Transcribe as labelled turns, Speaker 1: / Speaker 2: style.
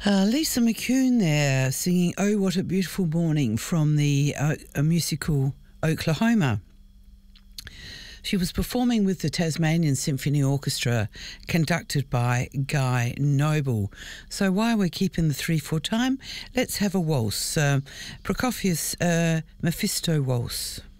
Speaker 1: Lisa McCune there singing "Oh What a Beautiful Morning" from the musical Oklahoma. She was performing with the Tasmanian Symphony Orchestra, conducted by Guy Noble. So while we're keeping the 3/4 time, let's have a waltz. Prokofiev Mephisto Waltz.